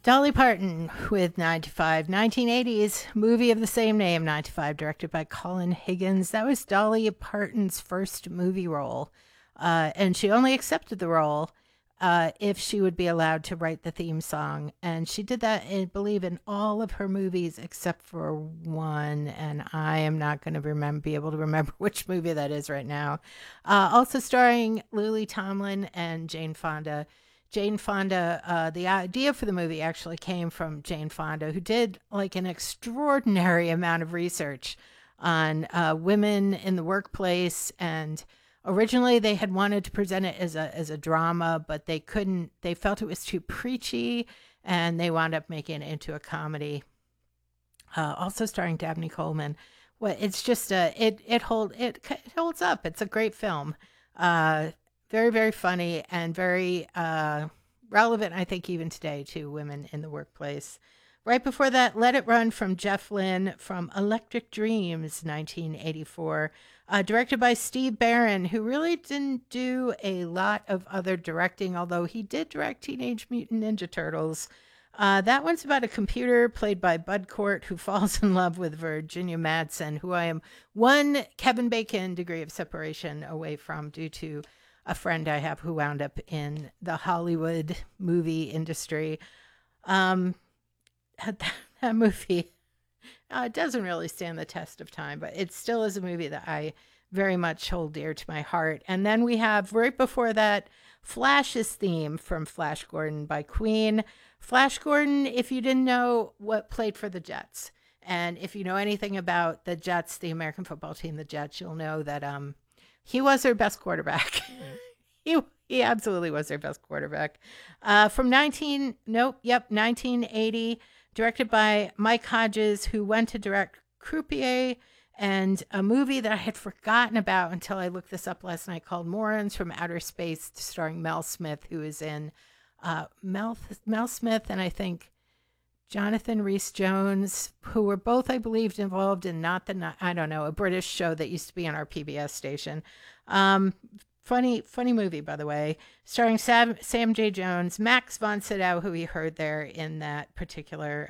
Dolly Parton with 9 to 5, 1980s movie of the same name, 9 to 5, directed by Colin Higgins. That was Dolly Parton's first movie role. And she only accepted the role if she would be allowed to write the theme song. And she did that, I believe, in all of her movies except for one. And I am not going to be able to remember which movie that is right now. Also starring Lily Tomlin and Jane Fonda. Jane Fonda, the idea for the movie actually came from Jane Fonda, who did like an extraordinary amount of research on women in the workplace. And originally they had wanted to present it as a drama, but they couldn't. They felt it was too preachy, and they wound up making it into a comedy. Also starring Dabney Coleman. Well, it's just it holds up. It's a great film. Very, very funny and very relevant, I think, even today to women in the workplace. Right before that, Let It Run from Jeff Lynne from Electric Dreams, 1984, directed by Steve Barron, who really didn't do a lot of other directing, although he did direct Teenage Mutant Ninja Turtles. That one's about a computer played by Bud Cort who falls in love with Virginia Madsen, who I am one Kevin Bacon degree of separation away from due to a friend I have who wound up in the Hollywood movie industry. That movie doesn't really stand the test of time, but it still is a movie that I very much hold dear to my heart. And then we have right before that, Flash's theme from Flash Gordon by Queen. Flash Gordon, if you didn't know, what played for the Jets. And if you know anything about the Jets, the American football team, the Jets, you'll know that he was their best quarterback. He absolutely was their best quarterback. From 1980, directed by Mike Hodges, who went to direct Croupier and a movie that I had forgotten about until I looked this up last night called Morons from Outer Space, starring Mel Smith, who is in Mel Smith and I think Jonathan Rhys-Jones, who were both, I believe, involved in a British show that used to be on our PBS station. Funny movie, by the way, starring Sam J. Jones, Max von Sydow, who we heard there in that particular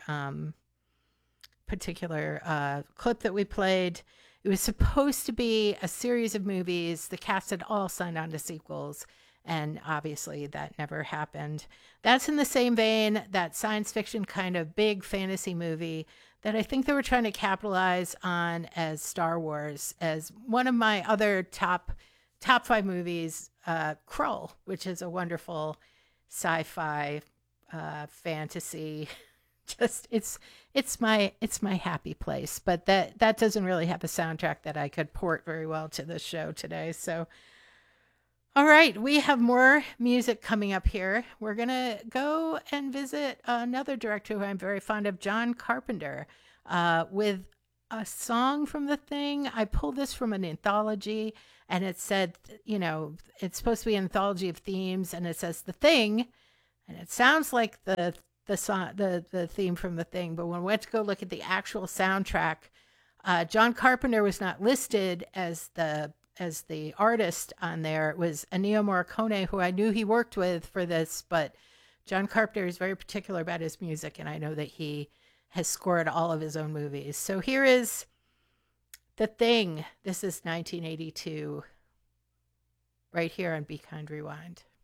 clip that we played. It was supposed to be a series of movies. The cast had all signed on to sequels, and obviously that never happened. That's in the same vein, that science fiction kind of big fantasy movie that I think they were trying to capitalize on as Star Wars, as one of my other top 5 movies, Krull, which is a wonderful sci-fi fantasy. Just it's my happy place, but that doesn't really have a soundtrack that I could port very well to the show today. So all right, we have more music coming up here. We're going to go and visit another director who I'm very fond of, John Carpenter, with a song from The Thing. I pulled this from an anthology, and it said, it's supposed to be an anthology of themes, and it says The Thing, and it sounds like the song, the theme from The Thing. But when we went to go look at the actual soundtrack, John Carpenter was not listed as the artist on there. It was Ennio Morricone, who I knew he worked with for this, but John Carpenter is very particular about his music, and I know that he has scored all of his own movies. So here is The Thing. This is 1982, right here on Be Kind Rewind.